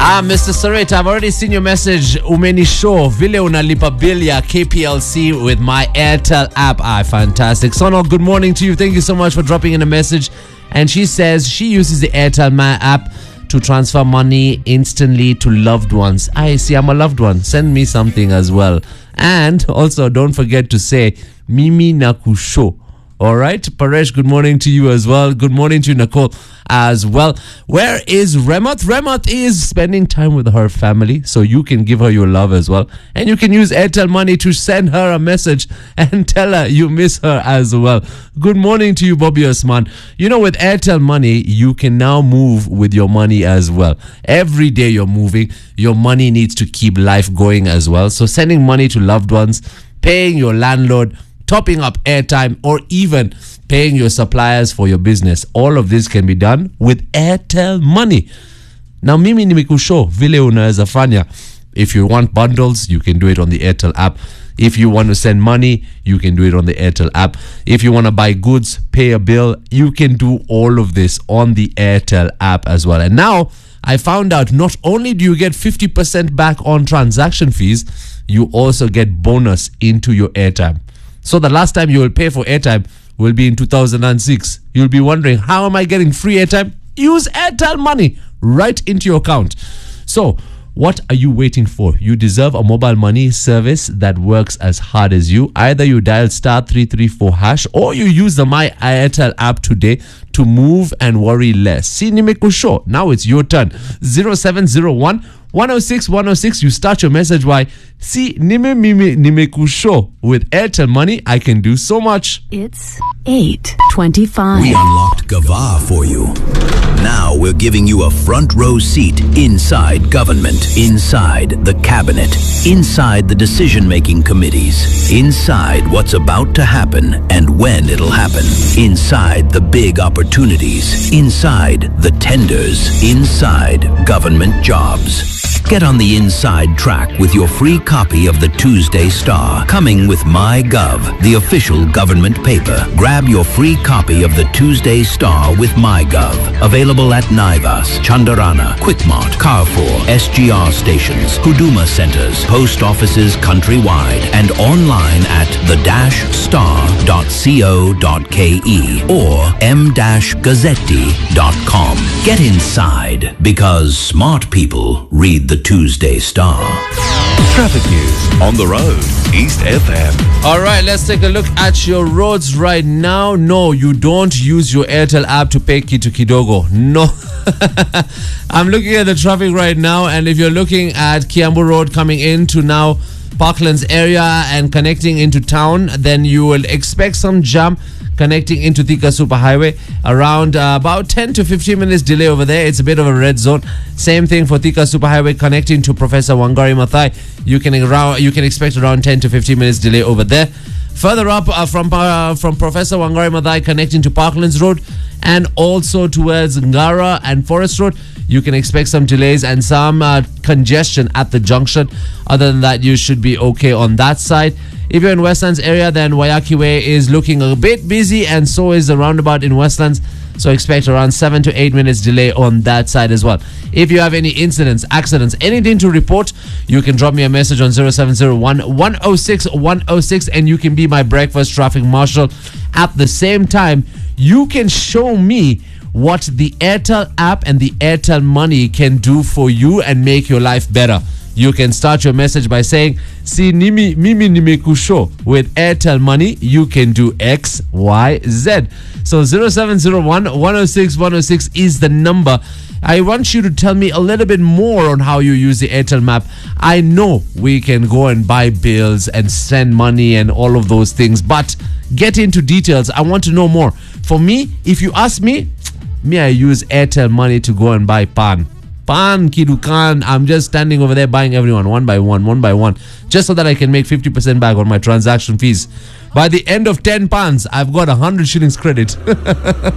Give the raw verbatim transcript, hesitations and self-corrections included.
Ah, Mister Sarit, I've already seen your message. Umeni show vile unalipa bill ya K P L C with my Airtel app. Ah, fantastic. Sonal, good morning to you. Thank you so much for dropping in a message. And she says she uses the Airtel My app to transfer money instantly to loved ones. I see, I'm a loved one. Send me something as well. And also, don't forget to say Mimi Nakusho. All right, Paresh, good morning to you as well. Good morning to Nicole as well. Where is Remoth? Remoth is spending time with her family, so you can give her your love as well. And you can use Airtel Money to send her a message and tell her you miss her as well. Good morning to you, Bobby Osman. You know, with Airtel Money, you can now move with your money as well. Every day you're moving, your money needs to keep life going as well. So sending money to loved ones, paying your landlord, topping up airtime, or even paying your suppliers for your business. All of this can be done with Airtel Money. Now, mimi nimekusho vile unaweza fanya. If you want bundles, you can do it on the Airtel app. If you want to send money, you can do it on the Airtel app. If you want to buy goods, pay a bill, you can do all of this on the Airtel app as well. And now, I found out not only do you get fifty percent back on transaction fees, you also get bonus into your airtime. So the last time you will pay for airtime will be in two thousand six. You'll be wondering, how am I getting free airtime? Use Airtel Money right into your account. So what are you waiting for? You deserve a mobile money service that works as hard as you. Either you dial star three three four hash or you use the My Airtel app today to move and worry less. See Nimekusho. Now it's your turn. zero seven zero one, one oh six, one oh six. You start your message by See Nime Mime Nimekusho. With Airtel Money, I can do so much. It's eight twenty-five. We unlocked Gava for you. Now we're giving you a front row seat inside government, inside the cabinet, inside the decision-making committees, inside what's about to happen and when it'll happen, inside the big opportunities, inside the tenders, inside government jobs. Get on the inside track with your free copy of the Tuesday Star, coming with MyGov, the official government paper. Grab your free copy of the Tuesday Star with MyGov. Available at Naivas, Chandarana, Quickmart, Carrefour, S G R stations, Huduma centers, post offices countrywide, and online at the dash star dot co dot ke or m dash gazzetti dot com. Get inside, because smart people read the Tuesday Star. Traffic news on the road, East F M. All right, let's take a look at your roads right now. No, you don't use your Airtel app to pay Kitu Kidogo. No. I'm looking at the traffic right now, and if you're looking at Kiambu Road coming into now Parklands area and connecting into town, then you will expect some jam connecting into Thika Superhighway. Around uh, about ten to fifteen minutes delay over there. It's a bit of a red zone. Same thing for Thika Superhighway connecting to Professor Wangari Maathai. You can around, you can expect around ten to fifteen minutes delay over there. Further up uh, from uh, from Professor Wangari Maathai connecting to Parklands Road and also towards Ngara and Forest Road, you can expect some delays and some uh, congestion at the junction. Other than that, you should be okay on that side. If you're in Westlands area, then Wayaki Way is looking a bit busy, and so is the roundabout in Westlands. So expect around seven to eight minutes delay on that side as well. If you have any incidents, accidents, anything to report, you can drop me a message on zero seven zero one, one oh six, one oh six, and you can be my breakfast traffic marshal. At the same time, you can show me what the Airtel app and the Airtel Money can do for you and make your life better. You can start your message by saying, See Nimi Mimi Nimekusho. With Airtel Money, you can do X, Y, Z. So zero seven zero one, one oh six, one oh six is the number. I want you to tell me a little bit more on how you use the Airtel map. I know we can go and buy bills and send money and all of those things, but get into details. I want to know more. For me, if you ask me, me, I use Airtel Money to go and buy pan. Pan, kidukan. I'm just standing over there buying everyone one by one, one by one, just so that I can make fifty percent back on my transaction fees. By the end of ten pans, I've got one hundred shillings credit.